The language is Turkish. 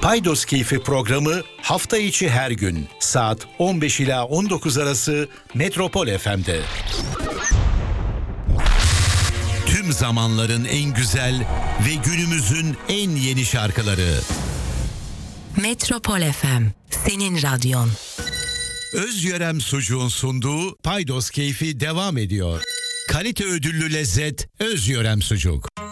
Paydos Keyfi programı hafta içi her gün saat 15 ila 19 arası Metropol FM'de. Tüm zamanların en güzel ve günümüzün en yeni şarkıları. Metropol FM, senin radyon. Özyörem Sucuğun sunduğu Paydos Keyfi devam ediyor. Kalite ödüllü lezzet Özyörem Sucuk.